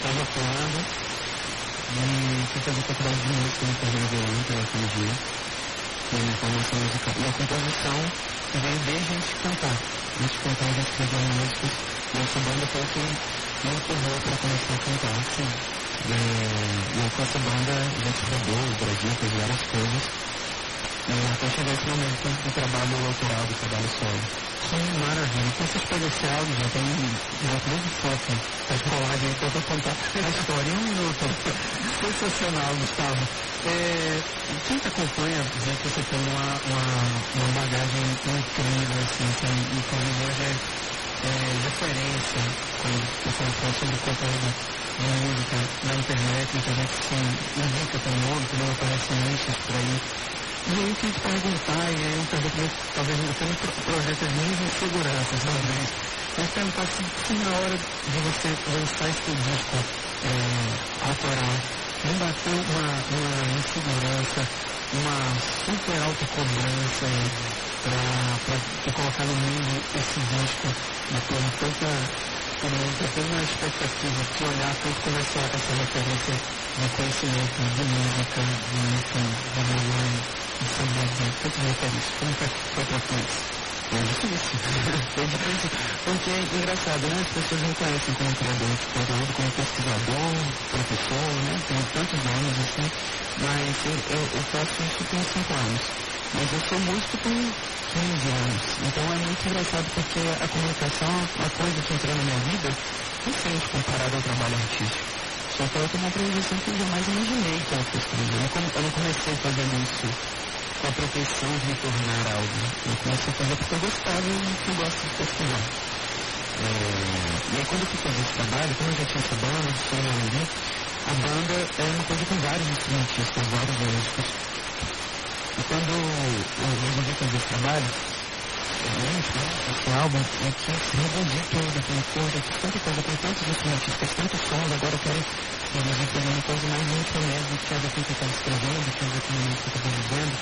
estava atuando e fui fazer faculdade de música no Correio Violão pela FMG, que é minha formação musical. E a composição veio desde antes de cantar. Antes de cantar, a gente fazia músicas, e essa banda foi o que me empurrou para começar a cantar. Sim. E com essa banda a gente rodou o Brasil, fez várias coisas. Até chegar esse momento do trabalho autoral, do trabalho solo. Sim, maravilha. Então vocês pegam esse áudio, já tem desde foto, faz rolagem aí, para contar a história em 1 minuto. Sensacional, Gustavo. Quem te acompanha vê que você tem uma bagagem incrível, assim, e inclusive hoje é referência quando o pessoal fala sobre conteúdo de música na internet, muita gente se indica teu nome, também aparece nichos por aí. E aí eu queria te perguntar, e aí eu pergunto, talvez você não projeta minhas inseguranças, talvez, mas perguntar se na hora de você lançar esse disco autoral, não bateu uma insegurança, uma super autocobrança para te colocar no mundo esse disco, depois de tanta expectativa de olhar tanto como essa referência de conhecimento, de música, de violão, de saber de tantas referências. Como foi para tu isso? É difícil. É difícil, porque é engraçado, né? As pessoas me conhecem como criador de conteúdo, como pesquisador, professor, né? Tenho tantos anos assim, mas eu faço isso tem 5 anos. Mas eu sou músico tem 15 anos. Então é muito engraçado porque a comunicação é uma coisa que entrou na minha vida recente comparado ao trabalho artístico. Só que ela tem uma projeção que eu jamais imaginei que ela fosse fazer. Eu não comecei fazendo isso com a pretensão de me tornar algo. Eu comecei a fazer porque eu gostava e eu gosto de pesquisar. E aí quando eu fui fazer esse trabalho, como eu já tinha essa banda, a banda é uma coisa com vários instrumentistas, vários músicos. E quando eu resolvi fazer esse trabalho, esse álbum, eu quis reduzir tudo, eu falei, pô, já fiz tanta coisa, tem tantos instrumentistas, tantos sons, agora eu quero reduzir fazer uma coisa mais íntima mesmo, que tinha a ver com o que eu estava escrevendo, que tinha a ver com o momento que eu estava vivendo.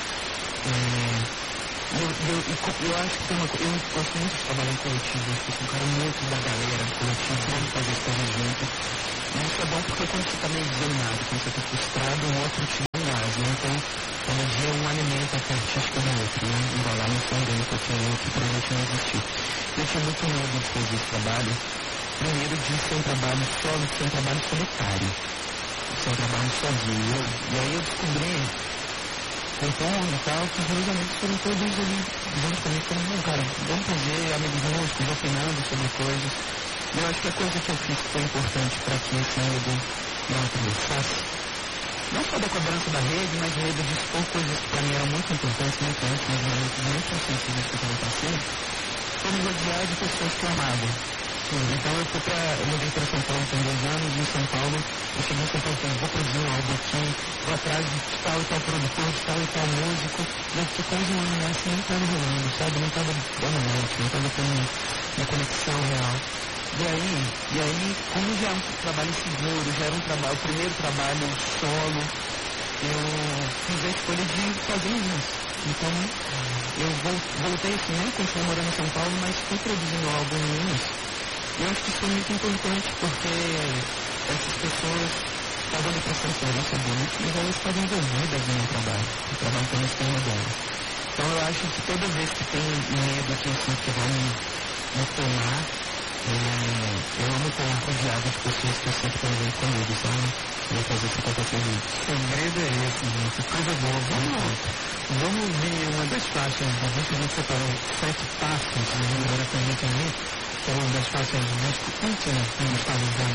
Eu acho que tem uma coisa, eu gosto muito de trabalhar em coletivo, eu sou um cara muito da galera, coletivo, de fazer as coisas junto. E isso é bom porque quando você está meio desanimado, quando você está frustrado, um outro te dá um gás, né? Então, cada dia um alimenta a artística do outro, né? Embalar no fundo, porque o outro provavelmente não existir. Eu tinha muito medo de fazer esse trabalho, primeiro de ser um trabalho solo, de ser um trabalho solitário, de ser um trabalho sozinho. E aí eu descobri, compondo e tal, que os meus amigos foram todos ali junto comigo, falando, não, cara, vamos fazer amigos músicos, opinando sobre coisas. E eu acho que a coisa que eu fiz que foi importante para que esse amigo não atravessasse, não só da cobrança da rede, mas medo de expor coisas que para mim eram muito importantes, muito antes, mas momentos muito sensíveis que eu estava passando, foi me rodear de pessoas que eu amava. Então eu mudei para São Paulo tem 2 anos, e em São Paulo, eu cheguei em São Paulo e falei, vou produzir um álbum aqui, vou atrás de tal e tal produtor, de tal e tal músico, e eu fiquei quase 1 ano nessa e não estava rolando, sabe? Não estava dando match, não estava tendo uma conexão real. E aí, como já é um trabalho seguro, já era o primeiro trabalho solo, eu fiz a escolha de fazer isso. Então, eu voltei assim, né? Continuei morando em São Paulo, mas fui produzindo álbum em Minas. E eu acho que isso foi muito importante, porque essas pessoas estavam ali prestando serviço bonito, mas elas estavam envolvidas no meu trabalho. O trabalho também se torna bom. Então, eu acho que toda vez que tem medo que eu sinto que vai me tomar, eu amo estar rodeado de pessoas que eu sempre tenho ver comigo, sabe? E fazer isso acontecer junto. O segredo é esse, gente. Coisa boa. Vamos ouvir uma das faixas da música. A gente separou 7 passos, agora pra gente ali, que é uma das faixas do disco. Quanto tempo estava usando?